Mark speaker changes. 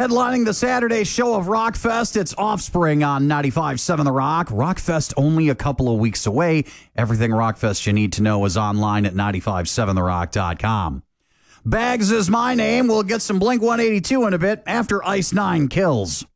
Speaker 1: Headlining the Saturday show of Rockfest, it's Offspring on 95.7 The Rock. Rockfest only a couple of weeks away. Everything Rockfest you need to know is online at 957therock.com. Bags is my name. We'll get some Blink-182 in a bit after Ice 9 Kills.